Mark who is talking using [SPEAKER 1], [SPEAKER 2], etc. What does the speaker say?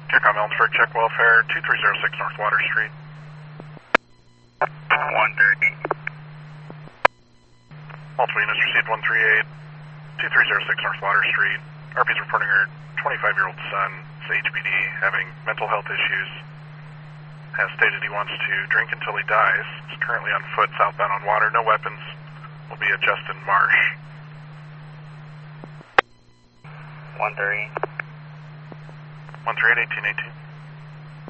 [SPEAKER 1] Carcom Ellensburg, check welfare, 2306 North Water Street.
[SPEAKER 2] 130.
[SPEAKER 1] Multiple units received 138, 2306 North Water Street. RP's reporting her 25-year-old son is HPD, having mental health issues. Has stated he wants to drink until he dies. Is currently on foot southbound on water. No weapons. Will be at Justin Marsh.
[SPEAKER 2] 138.
[SPEAKER 1] 138, 1818.